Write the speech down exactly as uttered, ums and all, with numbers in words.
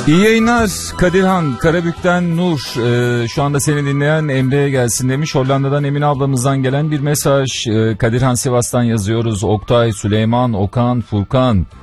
İyi yayınlar Kadirhan, Karabük'ten Nur. Ee, şu anda seni dinleyen Emre'ye gelsin demiş. Hollanda'dan Emine ablamızdan gelen bir mesaj. Ee, Kadirhan, Sivas'tan yazıyoruz. Oktay, Süleyman, Okan, Furkan.